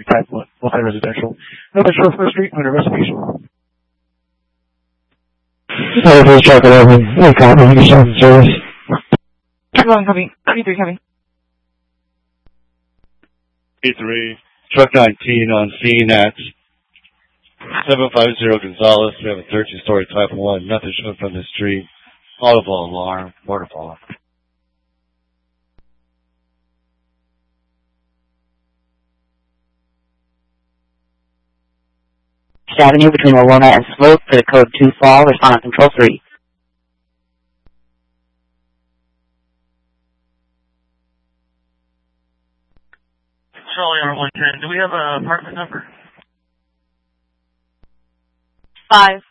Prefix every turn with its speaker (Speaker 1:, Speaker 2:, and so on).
Speaker 1: type 1, multi-residential. North Shore 1st Street, under investigation.
Speaker 2: Please check it over. No copy. You start the service.
Speaker 3: Check on copy. 23 copy.
Speaker 4: P3, truck 19 on scene at 750 Gonzales. We have a 13-story type 1. Nothing showing from the street. Audible alarm. Waterfall.
Speaker 5: Avenue between Wawona and Slope for the code 2 fall. Respond on control 3.
Speaker 3: Charlie R110. Do we have an apartment number?
Speaker 6: 5.